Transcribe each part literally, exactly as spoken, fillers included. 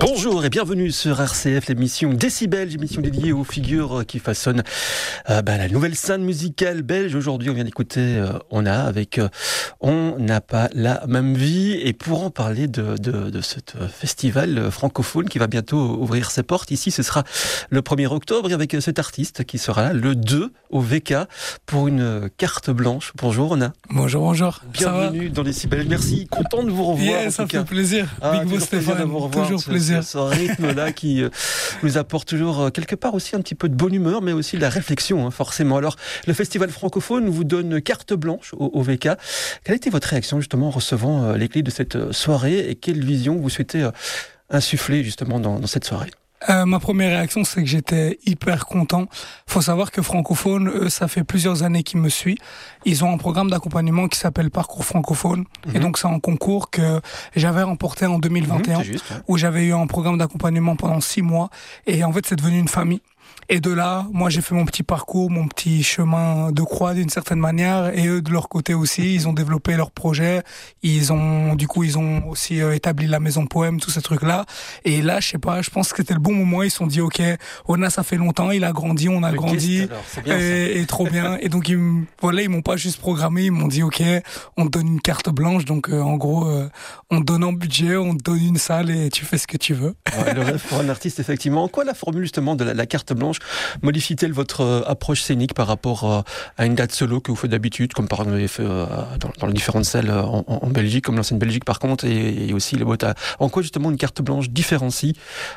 Bonjour et bienvenue sur R C F, l'émission Décibel, émission dédiée aux figures qui façonnent euh, bah, la nouvelle scène musicale belge. Aujourd'hui, on vient d'écouter euh, On a avec euh, On n'a pas la même vie. Et pour en parler de, de, de ce festival francophone qui va bientôt ouvrir ses portes, ici ce sera le premier octobre et avec cet artiste qui sera là le deux au V K pour une carte blanche. Bonjour On a. Bonjour, bonjour. Bienvenue dans Décibel. Merci, content de vous revoir. Yeah, ça fait plaisir. Ah, Big Boss Stéphane, toujours ce, plaisir. Ce, ce rythme-là qui euh, nous apporte toujours euh, quelque part aussi un petit peu de bonne humeur, mais aussi de la réflexion, hein, forcément. Alors, le festival francophone vous donne carte blanche au, au V K. Quelle a été votre réaction justement en recevant euh, les clés de cette soirée et quelle vision vous souhaitez euh, insuffler justement dans, dans cette soirée ? Euh, ma première réaction, c'est que j'étais hyper content. Faut savoir que Francophone, eux, ça fait plusieurs années qu'ils me suivent. Ils ont un programme d'accompagnement qui s'appelle Parcours Francophone. Mm-hmm. Et donc, c'est un concours que j'avais remporté en deux mille vingt et un, mm-hmm, juste, ouais. Où j'avais eu un programme d'accompagnement pendant six mois. Et en fait, c'est devenu une famille. Et de là, moi, j'ai fait mon petit parcours, mon petit chemin de croix d'une certaine manière. Et eux, de leur côté aussi, ils ont développé leur projet. Ils ont, du coup, ils ont aussi euh, établi la maison poème, tous ces trucs-là. Et là, je sais pas, je pense que c'était le bon moment. Ils se sont dit, OK, Ona, ça fait longtemps, il a grandi, on a le grandi. Guest, alors, c'est bien, et, et trop bien. Et donc, ils, voilà, ils m'ont pas juste programmé, ils m'ont dit, OK, on te donne une carte blanche. Donc, euh, en gros, euh, on te donne un budget, on te donne une salle et tu fais ce que tu veux. Ouais, le rêve pour un artiste, effectivement. En quoi la formule, justement, de la, la carte blanche modifie-t-elle votre euh, approche scénique par rapport euh, à une date solo que vous faites d'habitude, comme par exemple vous avez fait euh, dans, dans les différentes salles euh, en, en Belgique, comme l'ancienne Belgique par contre, et, et aussi le Bota. En quoi justement une carte blanche différencie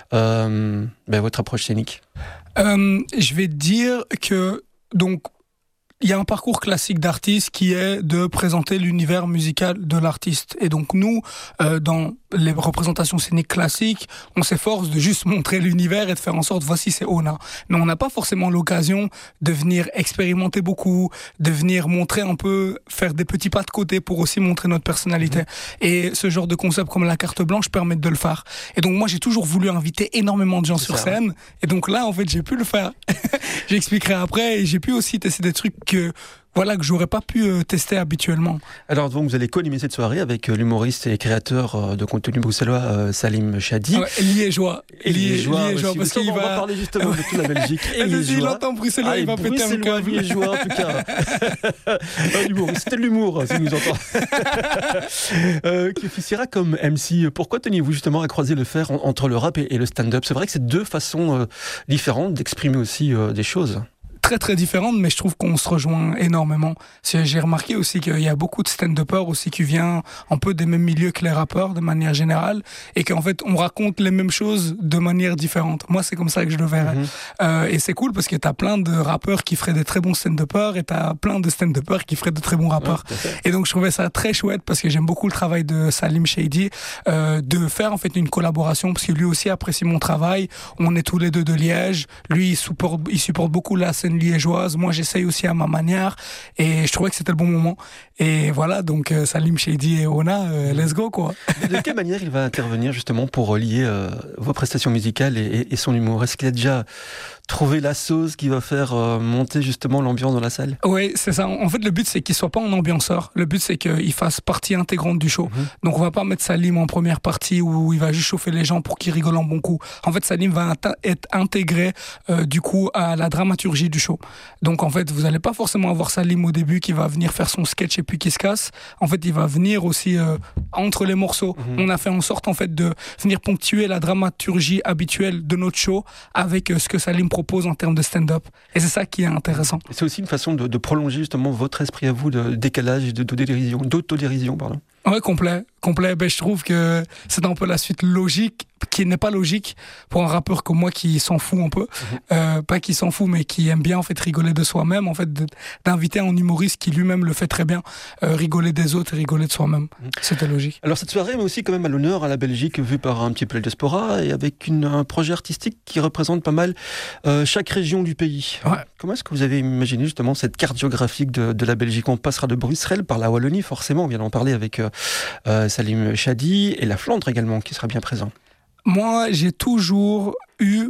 euh, ben, votre approche scénique ? euh, Je vais dire que donc il y a un parcours classique d'artiste qui est de présenter l'univers musical de l'artiste. Et donc nous, euh, dans les représentations scéniques classiques, on s'efforce de juste montrer l'univers et de faire en sorte, voici c'est Ona. Mais on n'a pas forcément l'occasion de venir expérimenter beaucoup, de venir montrer un peu, faire des petits pas de côté pour aussi montrer notre personnalité. Mmh. Et ce genre de concept comme la carte blanche permet de le faire. Et donc moi, j'ai toujours voulu inviter énormément de gens c'est sur ça, scène. Ouais. Et donc là, en fait, j'ai pu le faire. J'expliquerai après. Et j'ai pu aussi tester des trucs que voilà que j'aurais pas pu euh, tester habituellement. Alors donc vous allez co-animer cette soirée avec euh, l'humoriste et créateur euh, de contenu bruxellois euh, Salim Chadi. Ouais, liégeois. Et liégeois, liégeois parce qu'il on va... va parler justement de toute la Belgique. Et liégeois. Il entend bruxellois, ah, il va péter un câble. Liégeois en tout cas. Un humoriste, c'était de l'humour si nous entend. euh, qui officiera comme M C. Pourquoi teniez-vous justement à croiser le fer en, entre le rap et, et le stand-up ? C'est vrai que c'est deux façons euh, différentes d'exprimer aussi euh, des choses. Très très différentes, mais je trouve qu'on se rejoint énormément. J'ai remarqué aussi qu'il y a beaucoup de stand-uppers aussi qui viennent un peu des mêmes milieux que les rappeurs de manière générale, et qu'en fait on raconte les mêmes choses de manière différente. Moi c'est comme ça que je le verrais. Mm-hmm. Euh, et c'est cool parce que t'as plein de rappeurs qui feraient des très bons stand-uppers et t'as plein de stand-uppers qui feraient de très bons rappeurs. Ouais, et donc je trouvais ça très chouette parce que j'aime beaucoup le travail de Salim Chadi, euh, de faire en fait une collaboration parce que lui aussi apprécie mon travail. On est tous les deux de Liège. Lui il supporte, il supporte beaucoup la scène liégeoise, moi j'essaye aussi à ma manière et je trouvais que c'était le bon moment et voilà donc euh, Salim Chadi et Ona euh, let's go quoi. De quelle manière il va intervenir justement pour lier euh, vos prestations musicales et, et, et son humour ? Est-ce qu'il a déjà trouvé la sauce qui va faire euh, monter justement l'ambiance dans la salle ? Oui c'est ça, en fait le but c'est qu'il soit pas un ambianceur, le but c'est qu'il fasse partie intégrante du show. Mm-hmm. Donc on va pas mettre Salim en première partie où il va juste chauffer les gens pour qu'ils rigolent en bon coup. En fait Salim va int- être intégré euh, du coup à la dramaturgie du show. Donc en fait vous n'allez pas forcément avoir Salim au début qui va venir faire son sketch et puis qui se casse. En fait il va venir aussi euh, entre les morceaux. Mm-hmm. On a fait en sorte en fait de venir ponctuer la dramaturgie habituelle de notre show avec euh, ce que Salim propose en termes de stand-up. Et c'est ça qui est intéressant. Et c'est aussi une façon de, de prolonger justement votre esprit à vous de décalage et de, d'autodérision, d'autodérision pardon. Ouais, complet, complet. Ben, je trouve que c'est un peu la suite logique, qui n'est pas logique pour un rappeur comme moi qui s'en fout un peu. Mmh. Euh, pas qui s'en fout, mais qui aime bien en fait rigoler de soi-même, en fait, de, d'inviter un humoriste qui lui-même le fait très bien, euh, rigoler des autres et rigoler de soi-même. Mmh. C'était logique. Alors cette soirée met aussi quand même à l'honneur à la Belgique vue par un petit peu le diaspora et avec une, un projet artistique qui représente pas mal euh, chaque région du pays. Ouais. Comment est-ce que vous avez imaginé justement cette carte géographique de, de la Belgique ? On passera de Bruxelles par la Wallonie, forcément, on vient d'en parler avec euh, euh, Salim Chadi et la Flandre également qui sera bien présent. Moi, j'ai toujours eu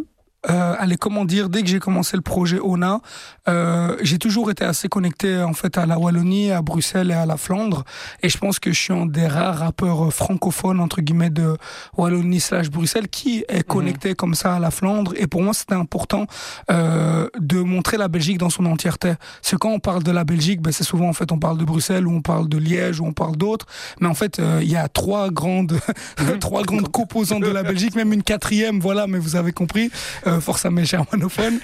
euh, allez, comment dire, dès que j'ai commencé le projet Ona, euh, j'ai toujours été assez connecté en fait à la Wallonie, à Bruxelles et à la Flandre. Et je pense que je suis un des rares rappeurs francophones entre guillemets de Wallonie slash Bruxelles qui est connecté mmh. comme ça à la Flandre. Et pour moi, c'était important euh, de montrer la Belgique dans son entièreté. Parce que quand on parle de la Belgique, ben, c'est souvent en fait on parle de Bruxelles ou on parle de Liège ou on parle d'autres. Mais en fait, euh, il y a trois grandes, mmh. trois grandes composantes de la Belgique, même une quatrième. Voilà, mais vous avez compris. Euh, force à mes germanophones.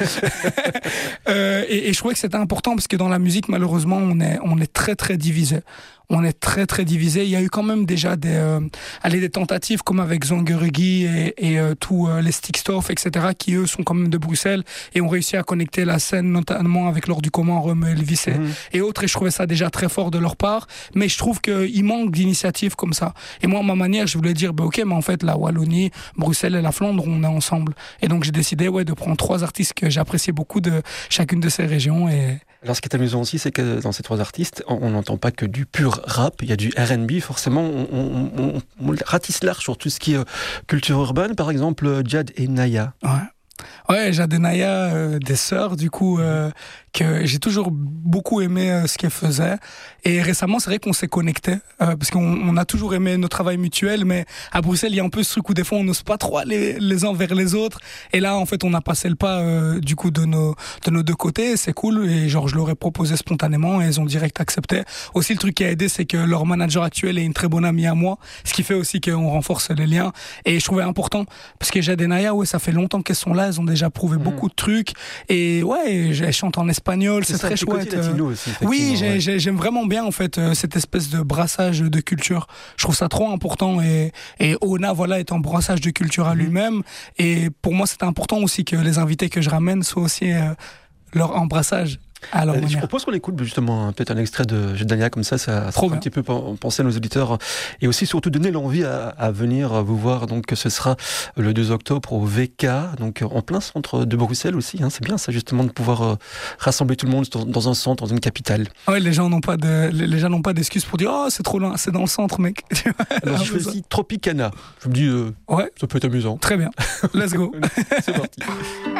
euh, et, et je trouvais que c'était important parce que dans la musique, malheureusement, on est, on est très très divisé. On est très très divisé. Il y a eu quand même déjà des, euh, allez, des tentatives comme avec Zangeregi et, et euh, tous euh, les Stickstoff, et cetera, qui eux sont quand même de Bruxelles et ont réussi à connecter la scène, notamment avec Laure du Comment, Rome Elvis et, mmh. et autres. Et je trouvais ça déjà très fort de leur part. Mais je trouve qu'il manque d'initiatives comme ça. Et moi, à ma manière, je voulais dire, bah, ok, mais en fait, la Wallonie, Bruxelles et la Flandre, on est ensemble. Et donc, j'ai décidé ouais, de prendre trois artistes que j'appréciais beaucoup de chacune de ces régions. Et... Alors, ce qui est amusant aussi, c'est que dans ces trois artistes, on n'entend pas que du pur rap, il y a du R and B, forcément, on, on, on, on ratisse large sur tout ce qui est culture urbaine, par exemple, Jad et Naya. Ouais. Ouais, Jad et Naya, euh, des sœurs, du coup, euh, que j'ai toujours beaucoup aimé euh, ce qu'elles faisaient. Et récemment, c'est vrai qu'on s'est connectés, euh, parce qu'on on a toujours aimé notre travail mutuel, mais à Bruxelles, il y a un peu ce truc où des fois, on n'ose pas trop aller les uns vers les autres. Et là, en fait, on a passé le pas, euh, du coup, de nos, de nos deux côtés. C'est cool. Et genre, je leur ai proposé spontanément et elles ont direct accepté. Aussi, le truc qui a aidé, c'est que leur manager actuel est une très bonne amie à moi, ce qui fait aussi qu'on renforce les liens. Et je trouvais important, parce que Jad et Naya, ouais, ça fait longtemps qu'elles sont là, elles ont déjà prouvé mmh. beaucoup de trucs. Et ouais, elles chantent en espagnol, c'est, c'est très chouette. Aussi, oui, j'ai, ouais. j'ai, j'aime vraiment bien en fait euh, cette espèce de brassage de culture. Je trouve ça trop important et, et Ona voilà est un brassage de culture à mmh. lui-même. Et pour moi, c'est important aussi que les invités que je ramène soient aussi euh, leur embrassage. Alors, euh, je propose qu'on écoute justement hein, peut-être un extrait de Dania comme ça, ça, ça fait un petit peu penser à nos auditeurs et aussi surtout donner l'envie à, à venir vous voir. Donc ce sera le deux octobre au V K, donc en plein centre de Bruxelles aussi. Hein, c'est bien ça justement de pouvoir euh, rassembler tout le monde dans, dans un centre, dans une capitale. Ouais, les gens n'ont pas de, les gens n'ont pas d'excuses pour dire oh c'est trop loin, c'est dans le centre mec. Alors je choisis Tropicana. Je me dis euh, ouais, ça peut être amusant. Très bien, let's go. C'est parti.